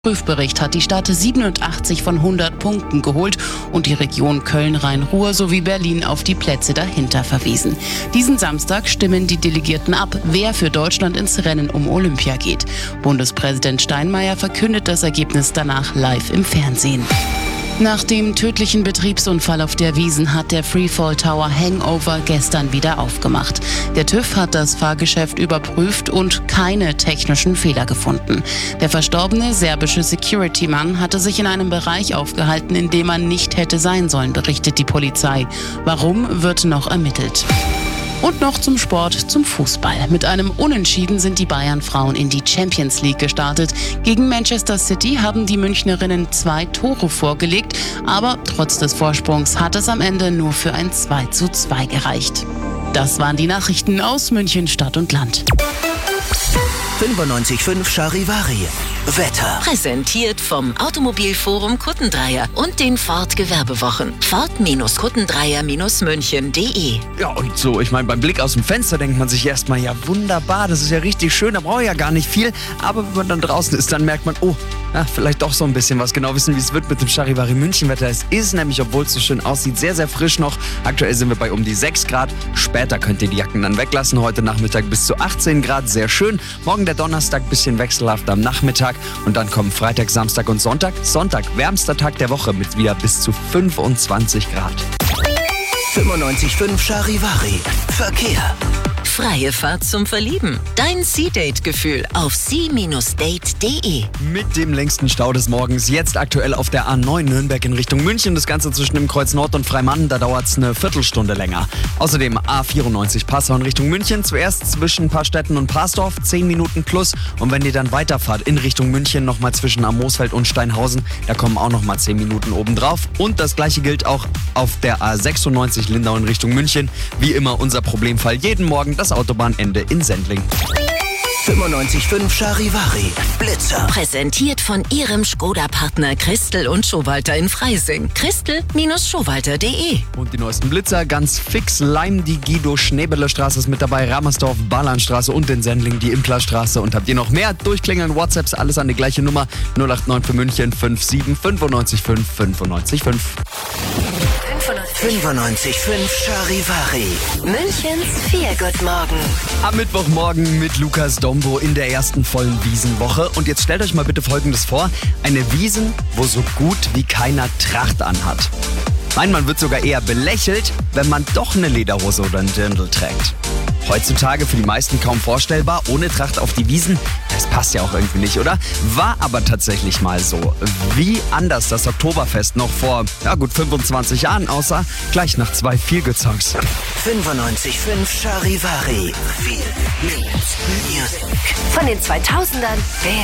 Prüfbericht hat die Stadt 87 von 100 Punkten geholt und die Region Köln-Rhein-Ruhr sowie Berlin auf die Plätze dahinter verwiesen. Diesen Samstag stimmen die Delegierten ab, wer für Deutschland ins Rennen um Olympia geht. Bundespräsident Steinmeier verkündet das Ergebnis danach live im Fernsehen. Nach dem tödlichen Betriebsunfall auf der Wiesn hat der Freefall Tower Hangover gestern wieder aufgemacht. Der TÜV hat das Fahrgeschäft überprüft und keine technischen Fehler gefunden. Der verstorbene serbische Security-Mann hatte sich in einem Bereich aufgehalten, in dem man nicht hätte sein sollen, berichtet die Polizei. Warum, wird noch ermittelt. Und noch zum Sport, zum Fußball. Mit einem Unentschieden sind die Bayern-Frauen in die Champions League gestartet. Gegen Manchester City haben die Münchnerinnen 2 Tore vorgelegt, aber trotz des Vorsprungs hat es am Ende nur für ein 2:2 gereicht. Das waren die Nachrichten aus München, Stadt und Land. 95.5 Charivari. Wetter. Präsentiert vom Automobilforum Kuttendreier und den Ford Gewerbewochen. Ford-Kuttendreier-München.de. Ja, und so, ich meine, beim Blick aus dem Fenster denkt man sich erstmal, ja wunderbar, das ist ja richtig schön, da brauche ich ja gar nicht viel. Aber wenn man dann draußen ist, dann merkt man, oh, ja, vielleicht doch so ein bisschen was. Genau wissen, wie es wird mit dem Charivari München-Wetter. Es ist nämlich, obwohl es so schön aussieht, sehr, sehr frisch noch. Aktuell sind wir bei um die 6 Grad. Später könnt ihr die Jacken dann weglassen. Heute Nachmittag bis zu 18 Grad, sehr schön. Morgen der Donnerstag, bisschen wechselhaft am Nachmittag. Und dann kommen Freitag, Samstag und Sonntag. Sonntag, wärmster Tag der Woche mit wieder bis zu 25 Grad. 95.5 Charivari. Verkehr. Freie Fahrt zum Verlieben. Dein Sea-Date-Gefühl auf sea-date.de. Mit dem längsten Stau des Morgens, jetzt aktuell auf der A9 Nürnberg in Richtung München. Das Ganze zwischen dem Kreuz Nord und Freimann, da dauert es eine Viertelstunde länger. Außerdem A94 Passau in Richtung München, zuerst zwischen Paarstetten und Prasdorf, 10 Minuten plus. Und wenn ihr dann weiterfahrt in Richtung München, nochmal zwischen Moosfeld und Steinhausen, da kommen auch nochmal 10 Minuten obendrauf. Und das gleiche gilt auch auf der A96 Lindau in Richtung München. Wie immer unser Problemfall jeden Morgen, das Autobahnende in Sendling. 95.5 Charivari. Blitzer. Präsentiert von Ihrem Skoda-Partner Christel und Schowalter in Freising. Christel-Schowalter.de. Und die neuesten Blitzer ganz fix. Leim, die Guido-Schneebele-Straße ist mit dabei, Ramersdorf, Bahnlandstraße und in Sendling die Implerstraße. Und habt ihr noch mehr durchklingeln WhatsApps, alles an die gleiche Nummer 089 für München 57 95 5 95 5. 95.5 Charivari. Münchens Feelgood-Morgen. Am Mittwochmorgen mit Lukas Dombo in der ersten vollen Wiesenwoche. Und jetzt stellt euch mal bitte Folgendes vor. Eine Wiesn, wo so gut wie keiner Tracht anhat. Nein, man wird sogar eher belächelt, wenn man doch eine Lederhose oder ein Dirndl trägt. Heutzutage für die meisten kaum vorstellbar, ohne Tracht auf die Wiesn. Das passt ja auch irgendwie nicht, oder? War aber tatsächlich mal so. Wie anders das Oktoberfest noch vor, gut 25 Jahren aussah, gleich nach 2 Feelgood-Songs. 95.5 Charivari. Feel Music. Von den 2000ern